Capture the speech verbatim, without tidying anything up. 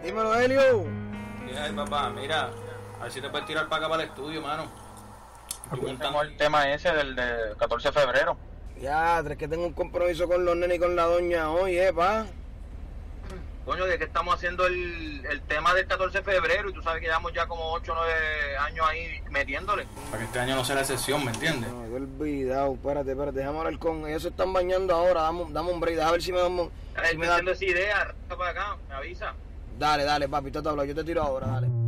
Dímelo, Helio. ¿Qué hay, papá? Mira, a ver si te puedes tirar para acá para el estudio, mano. Tenemos el tema ese del de catorce de febrero. Ya, es que tengo un compromiso con los nenes y con la doña hoy, eh, pa. Coño, de que estamos haciendo el, el tema del catorce de febrero y tú sabes que llevamos ya como ocho o nueve años ahí metiéndole. Para que este año no sea la excepción, ¿me entiendes? No, me he olvidado, espérate, espérate, déjame hablar con ellos, se están bañando ahora, dame, dame un break, déjame ver si me dan... Dale, Si me me dan... haciendo esa idea, arranca para acá, me avisa. Dale, dale, papi, te hablo, yo te tiro ahora, dale.